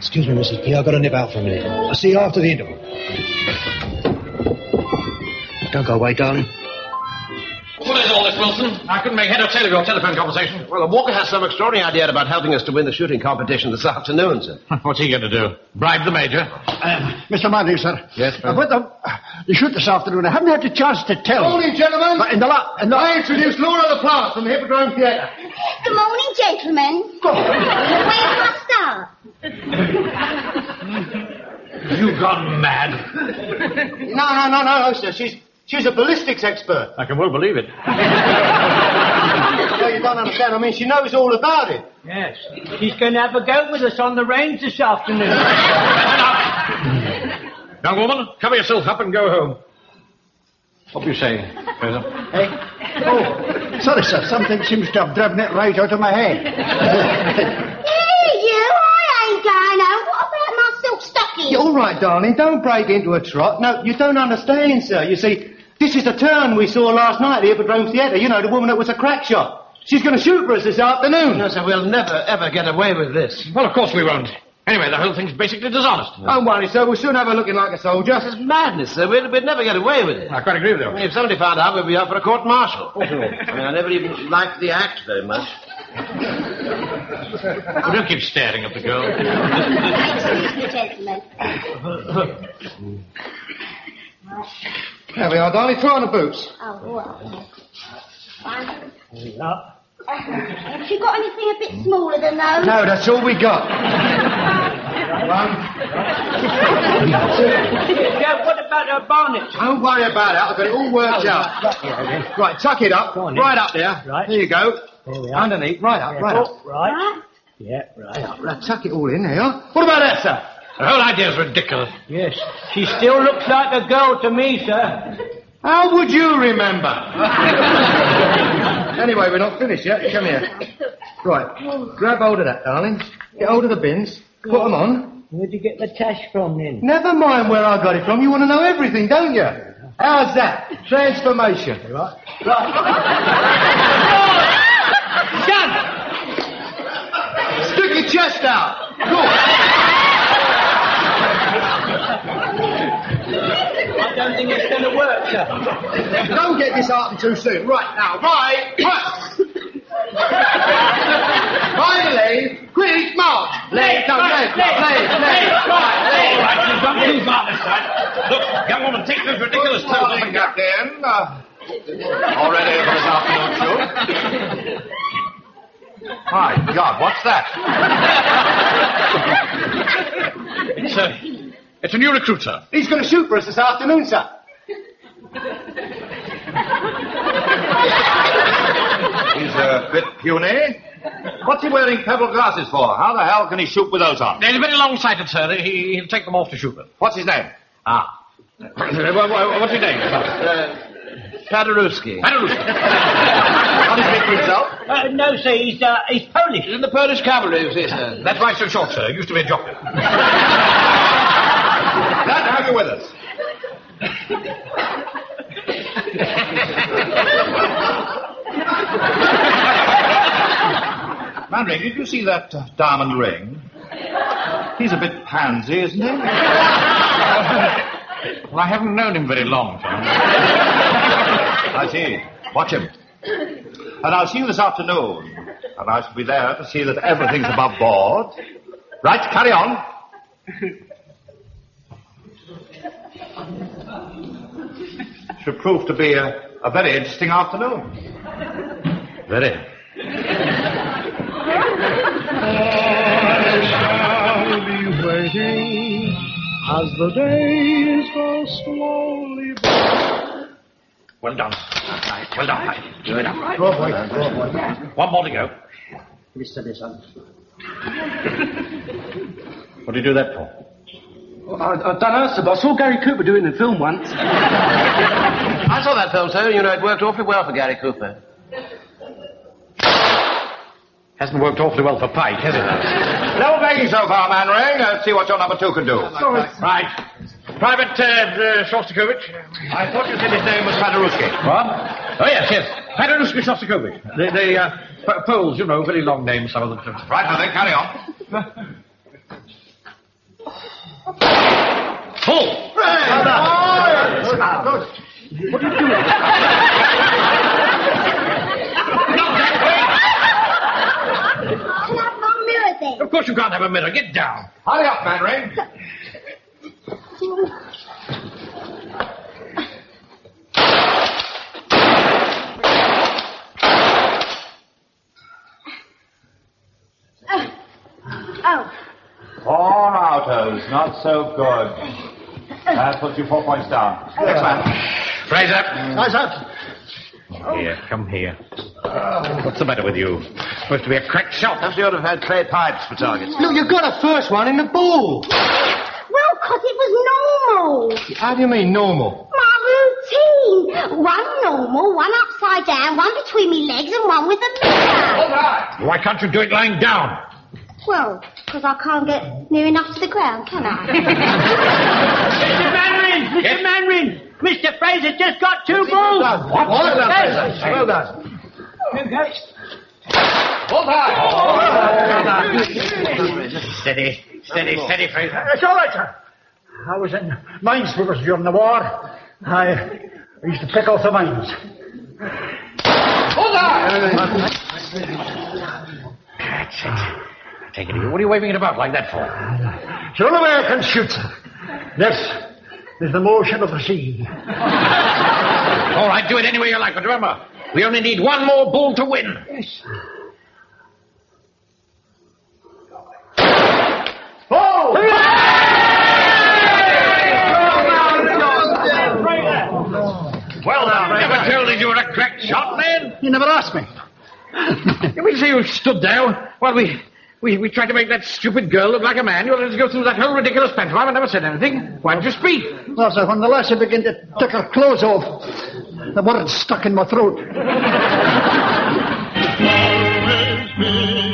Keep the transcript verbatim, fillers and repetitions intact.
Excuse me, Missus P. I've got to nip out for a minute. I'll see you after the interval. Don't go away, darling. What is all this, Wilson? I couldn't make head or tail of your telephone conversation. Well, Walker has some extraordinary idea about helping us to win the shooting competition this afternoon, sir. What's he going to do? Bribe the Major? Uh, Mister Manning, sir. Yes, sir. About the, the shoot this afternoon, I haven't had the chance to tell you. Morning, gentlemen. But in the la- in the I introduce Laura LaPlante from the Hippodrome Theatre. Good morning, gentlemen. Where do I start? You've gone mad. No, no, no, no, no, sir. She's she's a ballistics expert. I can well believe it. No, you don't understand. I mean, she knows all about it. Yes. She's going to have a go with us on the range this afternoon. Young woman, cover yourself up and go home. What were you saying, Fraser? Hey? Oh, sorry, sir. Something seems to have driven it right out of my head. Hey, you, I ain't going home. What about my silk stocking? You're all right, darling. Don't break into a trot. No, you don't understand, sir. You see, this is the turn we saw last night at the Hippodrome Theatre. You know, the woman that was a crack shot. She's going to shoot for us this afternoon. No, sir, we'll never, ever get away with this. Well, of course we won't. Anyway, the whole thing's basically dishonest. Don't worry, sir. We'll soon have her looking like a soldier. This is madness, sir. We'd, we'd never get away with it. I quite agree with you. I mean, if somebody found out, we'd be up for a court-martial. I mean, I never even liked the act very much. Well, don't keep staring at the girl. Excuse me, gentlemen. There we are, darling. Throw on the boots. Oh, well. One. Up. Have you got anything a bit smaller than those? No, that's all we got. One. Yeah, what about her bonnet? Don't worry about it. I've got it all worked Oh, out. right, right, Right, tuck it up. Go on, then. Right up there. Right. There you go. There we are. Underneath. Right up, right up. Right. Right? Yeah, right. Right, tuck it all in there. What about that, sir? The whole idea's ridiculous. Yes. She still looks like a girl to me, sir. How would you remember? Anyway, we're not finished yet. Come here. Right, grab hold of that, darling. Get hold of the bins. Put them on. Where'd you get the tash from, then? Never mind where I got it from. You want to know everything, don't you? How's that? Transformation. Right. Right. Shut! Stick your chest out. Good. I don't think it's going to work, sir. Don't get disheartened too soon. Right, now, right, right. By the leg, quick, march. Leg, no, leg, leg, leg, leg, right, leg. All right, you've gone too far this time. Look, young woman, take those ridiculous Good toes off morning, and go. Captain. Uh, all ready for this afternoon shoot? My God, what's that? It's a, it's a new recruit, sir. He's going to shoot for us this afternoon, sir. He's a bit puny. What's he wearing pebble glasses for? How the hell can he shoot with those on? He's very long-sighted, sir. He, he'll take them off to shoot them. What's his name? Ah. What's his name? Uh, Paderewski. Paderewski. How does he speak for himself? Uh, no, sir, he's, uh, he's Polish. He's in the Polish cavalry, you see, sir. That's why he's so short, sir. He used to be a jockey. Glad to have you with us. Manring, did you see that uh, diamond ring? He's a bit pansy, isn't he? Well, I haven't known him very long, sir. I see. Watch him. And I'll see you this afternoon. And I shall be there to see that everything's above board. Right, carry on. Should prove to be a, a very interesting afternoon. Very. I shall be waiting as the days go slowly by. Well done. Well done, Paddy. Good. Go, boy. Go, boy. One more to go. Mister Desan. What do you do that for? I, I don't know, sir, but I saw Gary Cooper doing the film once. I saw that film, sir. You know, it worked awfully well for Gary Cooper. Hasn't worked awfully well for Pike, has it? No begging so far, Manring. Let's see what your number two can do. Right. Private uh, uh, Shostakovich. I thought you said his name was Paderewski. What? Oh, yes, yes. Paderewski Shostakovich. The, the uh, P- Poles, you know, very long names, some of them. Right, now then, carry on. Of course you can't have a mirror. Get down. Hurry up, Manring. Oh. Four outers, not so good. That puts you four points down. Next man. Fraser. Fraser. Here, come here. What's the matter with you? Supposed to be a cracked shot. Perhaps you ought to have had clay pipes for targets. Look, you got a first one in the ball. Well, 'cause it was normal. How do you mean normal? My routine. One normal, one upside down, one between me legs, and one with a mirror. Why can't you do it lying down? Well, 'cause I can't get near enough to the ground, can I? Mister Manring! Mister Yes? Manring! Mister Fraser just got two balls! What? Well done, Yes. Fraser. Well done. Steady, steady, steady, Fraser. It's all right, sir. I was in minesweepers during the war. I, I used to pick out the mines. That's it. Take it easy. What are you waving it about like that for? It's the only way I can shoot, sir. This is the motion of the sea. All right, do it any way you like, but remember, we only need one more ball to win. Yes. Oh! Well, I never told you you were a cracked shot, man. You never asked me. You mean to say you stood there while we, we, we tried to make that stupid girl look like a man? You let us go through that whole ridiculous pantomime and never said anything. Why didn't you speak? Well, sir, when the lassie began to take her clothes off, the words stuck in my throat.